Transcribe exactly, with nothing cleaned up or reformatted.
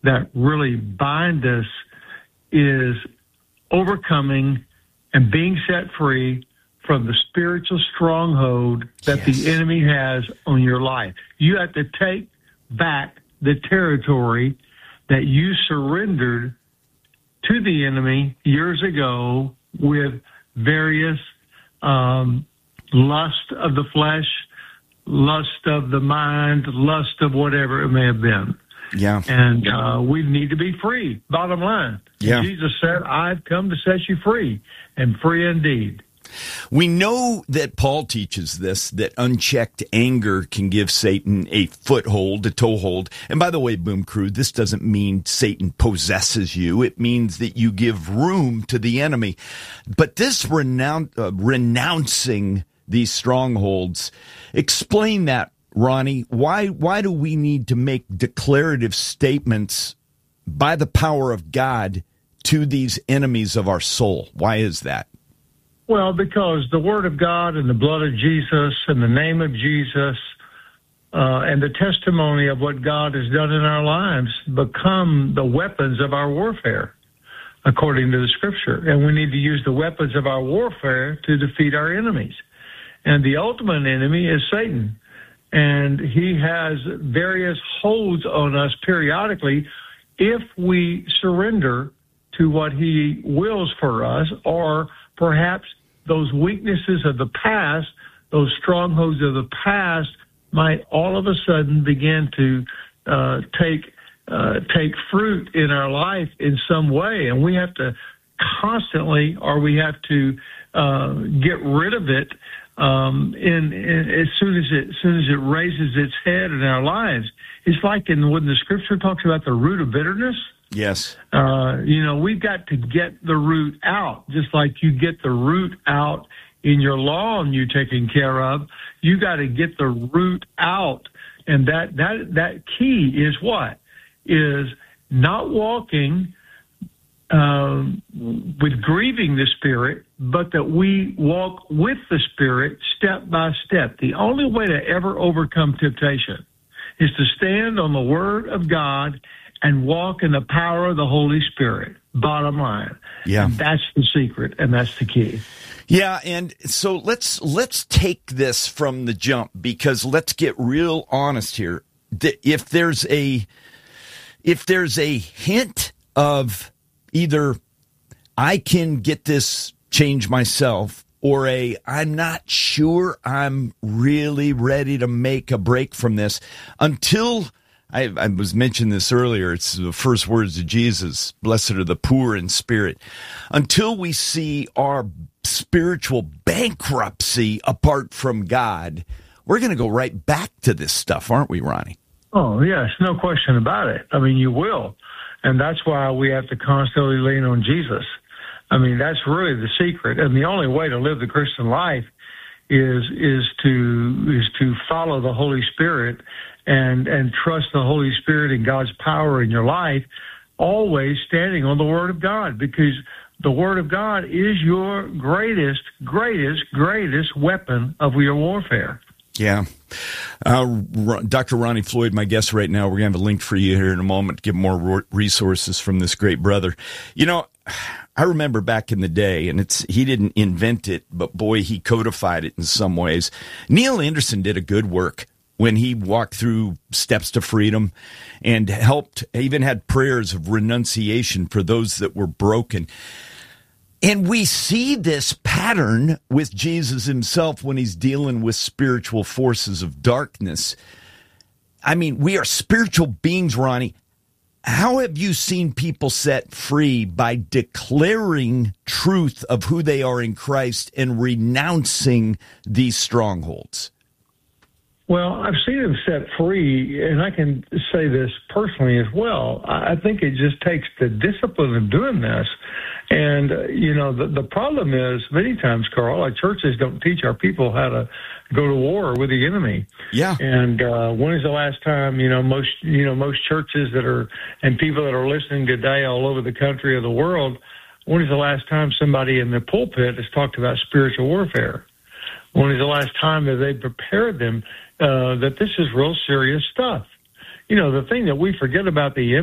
that really bind us is overcoming and being set free from the spiritual stronghold that yes. the enemy has on your life. You have to take back the territory that you surrendered to the enemy years ago with various um, lust of the flesh, lust of the mind, lust of whatever it may have been. Yeah. And uh, we need to be free, bottom line. Yeah. Jesus said, I've come to set you free, and free indeed. We know that Paul teaches this, that unchecked anger can give Satan a foothold, a toehold. And by the way, Boom Crew, this doesn't mean Satan possesses you. It means that you give room to the enemy. But this renoun- uh, renouncing these strongholds, explain that, Ronnie. Why, why do we need to make declarative statements by the power of God to these enemies of our soul? Why is that? Well, because the Word of God and the blood of Jesus and the name of Jesus uh, and the testimony of what God has done in our lives become the weapons of our warfare, according to the Scripture. And we need to use the weapons of our warfare to defeat our enemies. And the ultimate enemy is Satan. And he has various holds on us periodically if we surrender to what he wills for us, or perhaps those weaknesses of the past, those strongholds of the past might all of a sudden begin to uh, take uh, take fruit in our life in some way. And we have to constantly, or we have to uh, get rid of it um, in, in, as soon as it as soon as it raises its head in our lives. It's like in when the Scripture talks about the root of bitterness. Yes. Uh, you know, we've got to get the root out, just like you get the root out in your lawn you're taking care of. You got to get the root out. And that, that, that key is what? Is not walking um, with grieving the Spirit, but that we walk with the Spirit step by step. The only way to ever overcome temptation is to stand on the Word of God and walk in the power of the Holy Spirit, bottom line. Yeah. And that's the secret, and that's the key. Yeah, and so let's let's take this from the jump, because let's get real honest here. If there's a if there's a hint of either I can get this change myself, or a I'm not sure I'm really ready to make a break from this, until I, I was mentioning this earlier. It's the first words of Jesus, blessed are the poor in spirit. Until we see our spiritual bankruptcy apart from God, we're going to go right back to this stuff, aren't we, Ronnie? Oh, yes, no question about it. I mean, you will. And that's why we have to constantly lean on Jesus. I mean, that's really the secret. And the only way to live the Christian life is is to is to follow the Holy Spirit and and trust the Holy Spirit and God's power in your life, always standing on the Word of God, because the Word of God is your greatest, greatest, greatest weapon of your warfare. Yeah. Uh, Doctor Ronnie Floyd, my guest right now. We're going to have a link for you here in a moment to give more resources from this great brother. You know, I remember back in the day, and it's he didn't invent it, but boy, he codified it in some ways. Neil Anderson did a good work when he walked through Steps to Freedom and helped, even had prayers of renunciation for those that were broken. And we see this pattern with Jesus himself when he's dealing with spiritual forces of darkness. I mean, we are spiritual beings, Ronnie. How have you seen people set free by declaring truth of who they are in Christ and renouncing these strongholds? Well, I've seen them set free, and I can say this personally as well. I think it just takes the discipline of doing this. And, uh, you know, the, the problem is many times, Carl, our churches don't teach our people how to go to war with the enemy. Yeah. And uh, when is the last time, you know, most, you know, most churches that are, and people that are listening today all over the country or the world, when is the last time somebody in the pulpit has talked about spiritual warfare? When is the last time that they prepared them uh, that this is real serious stuff? You know, the thing that we forget about the